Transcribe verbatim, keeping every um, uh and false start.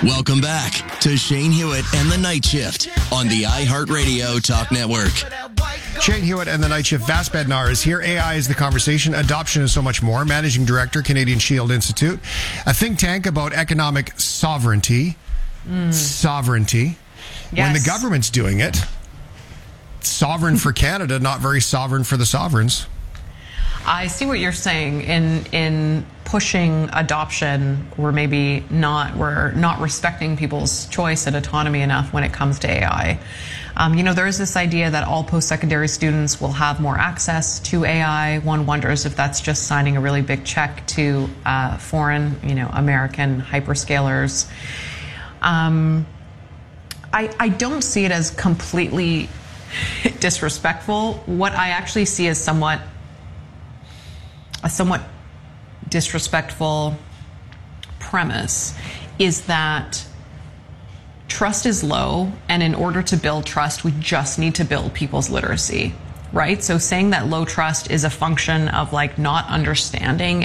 Welcome back to Shane Hewitt and the Night Shift on the iHeartRadio Talk Network. Shane Hewitt and the Night Shift. Vas Bednar is here. A I is the conversation. Adoption is so much more. Managing Director, Canadian Shield Institute. A think tank about economic sovereignty. Mm. Sovereignty. Yes. When the government's doing it, sovereign for Canada, not very sovereign for the sovereigns. I see what you're saying in in pushing adoption. We're maybe not we're not respecting people's choice and autonomy enough when it comes to A I. Um, you know, there is this idea that all post-secondary students will have more access to A I. One wonders if that's just signing a really big check to uh, foreign, you know, American hyperscalers. Um, I I don't see it as completely disrespectful. What I actually see as somewhat a somewhat disrespectful premise is that trust is low, and in order to build trust, we just need to build people's literacy, right? So saying that low trust is a function of like not understanding